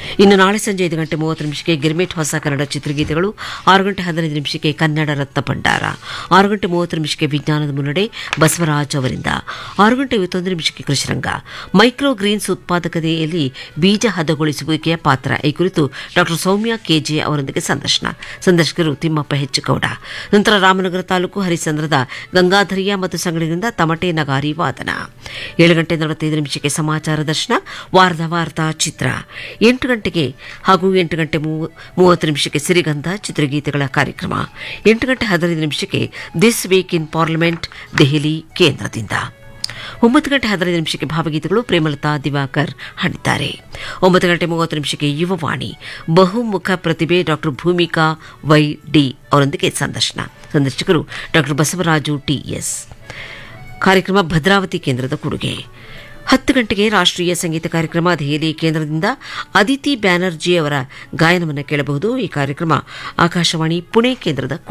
ಇನ್ನು ನಾಳೆ ಸಂಜೆ 5:30 ಗಿರ್ಮಿಟ್ ಹೊಸ ಕನ್ನಡ ಚಿತ್ರಗೀತೆಗಳು, 6:15 ಕನ್ನಡ ರತ್ನ ಭಂಡಾರ, 6:30 ವಿಜ್ಞಾನದ ಮುನ್ನಡೆ ಬಸವರಾಜ್ ಅವರಿಂದ, 6:51 ಕೃಷಿರಂಗ, ಮೈಕ್ರೋ ಗ್ರೀನ್ಸ್ ಉತ್ಪಾದಕತೆಯಲ್ಲಿ ಬೀಜ ಹದಗೊಳಿಸುವಿಕೆಯ ಪಾತ್ರ ಈ ಕುರಿತು ಡಾ ಸೌಮ್ಯ ಕೆಜೆ ಅವರೊಂದಿಗೆ ಸಂದರ್ಶಕರು ತಿಮ್ಮಪ್ಪ ಹೆಚ್ಚಗೌಡ. ನಂತರ ರಾಮನಗರ ತಾಲೂಕು ಹರಿಸಂದ್ರದ ಗಂಗಾಧರಿಯ ಮತ್ತು ಸಂಗಡಿನಿಂದ ತಮಟೆ ನಗಾರಿ ವಾದನ. 7:45 ಸಮಾಚಾರ ದರ್ಶನ, ವಾರದ ವಾರ್ತಾ ಚಿತ್ರ. 8 ಗಂಟೆಗೆ ಹಾಗೂ 8:30 ಸಿರಿಗಂಧ ಚಿತ್ರಗೀತೆಗಳ ಕಾರ್ಯಕ್ರಮ. 8:15 this week in parliament Delhi ಕೇಂದ್ರದಿಂದ. 9:15 ಭಾವಗೀತೆಗಳು ಪ್ರೇಮಲತಾ ದಿವಾಕರ್ ಹಾಡಿದ್ದಾರೆ. 9:30 ಯುವವಾಣಿ, ಬಹುಮುಖ ಪ್ರತಿಭೆ ಡಾ ಭೂಮಿಕಾ ವೈ.ಡಿ ಅವರೊಂದಿಗೆ ಸಂದರ್ಶಕರು ಡಾ ಬಸವರಾಜು ಟಿ.ಎಸ್. ಕಾರ್ಯಕ್ರಮ ಭದ್ರಾವತಿ ಕೇಂದ್ರದ ಕೊಡುಗೆ. 10 ಗಂಟೆಗೆ ರಾಷ್ಟ್ರೀಯ ಸಂಗೀತ ಕಾರ್ಯಕ್ರಮ ದೆಹಲಿ ಕೇಂದ್ರದಿಂದ ಅದಿತಿ ಬ್ಯಾನರ್ಜಿ ಅವರ ಗಾಯನವನ್ನು ಕೇಳಬಹುದು. ಈ ಕಾರ್ಯಕ್ರಮ ಆಕಾಶವಾಣಿ ಪುಣೆ ಕೇಂದ್ರದ